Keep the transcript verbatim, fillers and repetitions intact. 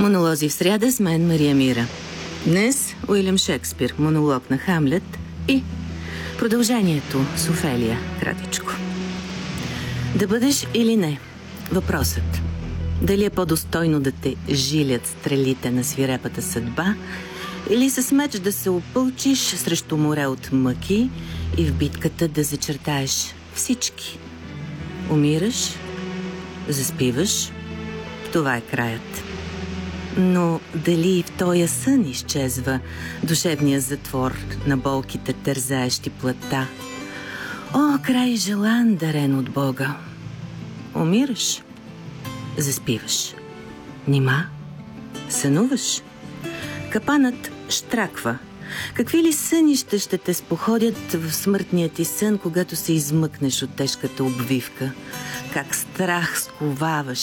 Монолози в сряда с мен Мария Мира. Днес Уилям Шекспир, монолог на Хамлет и продължението с Офелия, кратичко. Да бъдеш или не? Въпросът. Дали е по-достойно да те жилят стрелите на свирепата съдба или с меч да се опълчиш срещу море от мъки и в битката да зачертаеш всички? Умираш, заспиваш, това е краят. Но дали и в тоя сън изчезва душевния затвор на болките, тързаещи плътта? О, край желан, дарен от Бога! Умираш, заспиваш. Нима сънуваш? Капанът щраква. Какви ли сънища ще те споходят в смъртния ти сън, когато се измъкнеш от тежката обвивка? Как страх сковаваш